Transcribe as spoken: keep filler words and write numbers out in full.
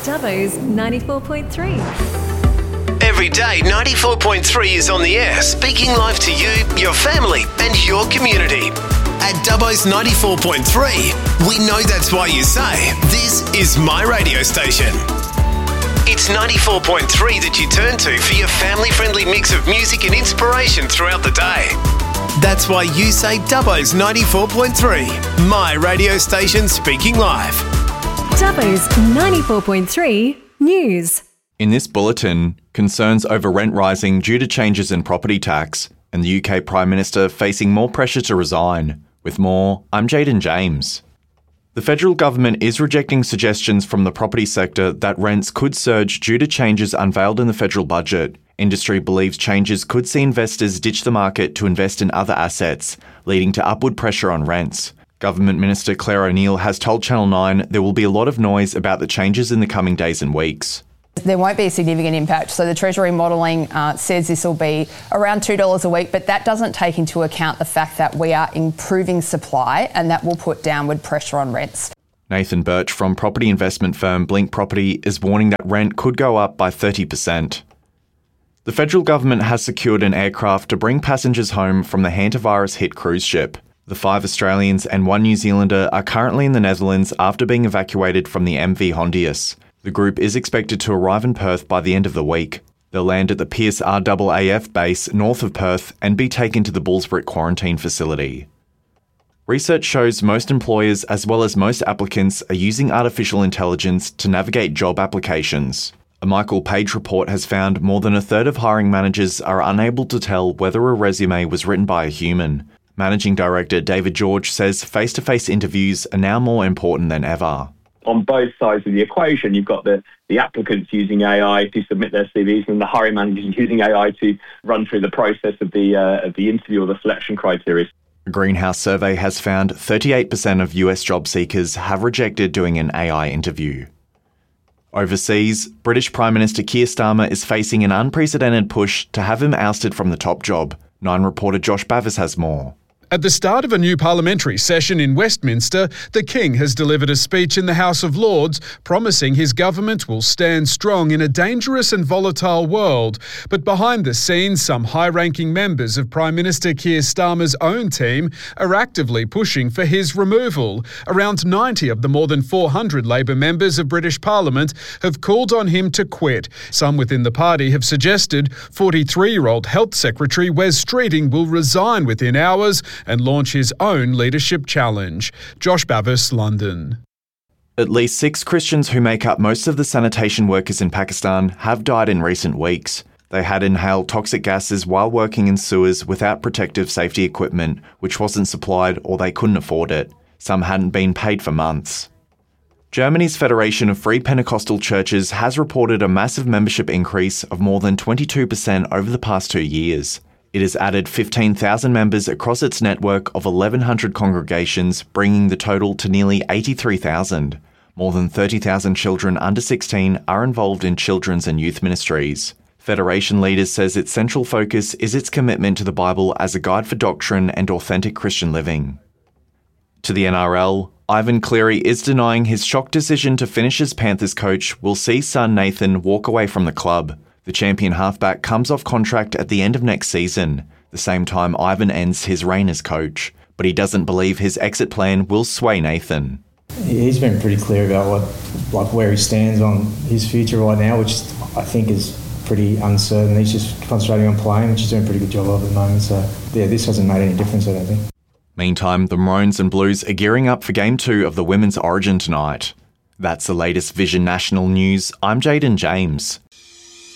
Dubbo's ninety-four point three. Every day, ninety-four point three is on the air, speaking live to you, your family, and your community. At Dubbo's ninety-four point three, we know that's why you say, this is my radio station. It's ninety-four point three that you turn to for your family-friendly mix of music and inspiration throughout the day. That's why you say Dubbo's ninety-four point three, my radio station speaking live. Dubbo's ninety-four point three News. In this bulletin, concerns over rent rising due to changes in property tax, and the U K Prime Minister facing more pressure to resign. With more, I'm Jaden James. The federal government is rejecting suggestions from the property sector that rents could surge due to changes unveiled in the federal budget. Industry believes changes could see investors ditch the market to invest in other assets, leading to upward pressure on rents. Government Minister Claire O'Neil has told Channel nine there will be a lot of noise about the changes in the coming days and weeks. There won't be a significant impact. So the Treasury modelling uh, says this will be around two dollars a week, but that doesn't take into account the fact that we are improving supply and that will put downward pressure on rents. Nathan Birch from property investment firm Blink Property is warning that rent could go up by thirty percent. The federal government has secured an aircraft to bring passengers home from the hantavirus-hit cruise ship. The five Australians and one New Zealander are currently in the Netherlands after being evacuated from the M V Hondius. The group is expected to arrive in Perth by the end of the week. They'll land at the Pierce R A A F base north of Perth and be taken to the Bullsbrook quarantine facility. Research shows most employers as well as most applicants are using artificial intelligence to navigate job applications. A Michael Page report has found more than a third of hiring managers are unable to tell whether a resume was written by a human. Managing Director David George says face-to-face interviews are now more important than ever. On both sides of the equation, you've got the, the applicants using A I to submit their C Vs and the hiring managers using A I to run through the process of the uh, of the interview or the selection criteria. A Greenhouse survey has found thirty-eight percent of U S job seekers have rejected doing an A I interview. Overseas, British Prime Minister Keir Starmer is facing an unprecedented push to have him ousted from the top job. Nine reporter Josh Bavis has more. At the start of a new parliamentary session in Westminster, the King has delivered a speech in the House of Lords promising his government will stand strong in a dangerous and volatile world. But behind the scenes, some high-ranking members of Prime Minister Keir Starmer's own team are actively pushing for his removal. Around ninety of the more than four hundred Labor members of British Parliament have called on him to quit. Some within the party have suggested forty-three-year-old Health Secretary Wes Streeting will resign within hours and launch his own leadership challenge. Josh Bavis, London. At least six Christians who make up most of the sanitation workers in Pakistan have died in recent weeks. They had inhaled toxic gases while working in sewers without protective safety equipment, which wasn't supplied or they couldn't afford it. Some hadn't been paid for months. Germany's Federation of Free Pentecostal Churches has reported a massive membership increase of more than twenty-two percent over the past two years. It has added fifteen thousand members across its network of eleven hundred congregations, bringing the total to nearly eighty-three thousand. More than thirty thousand children under sixteen are involved in children's and youth ministries. Federation leaders says its central focus is its commitment to the Bible as a guide for doctrine and authentic Christian living. To the N R L, Ivan Cleary is denying his shock decision to finish as Panthers coach will see son Nathan walk away from the club. The champion halfback comes off contract at the end of next season, the same time Ivan ends his reign as coach. But he doesn't believe his exit plan will sway Nathan. He's been pretty clear about what, like where he stands on his future right now, which I think is pretty uncertain. He's just concentrating on playing, which he's doing a pretty good job of at the moment. So, yeah, this hasn't made any difference, I don't think. Meantime, the Maroons and Blues are gearing up for Game two of the Women's Origin tonight. That's the latest Vision National News. I'm Jaden James.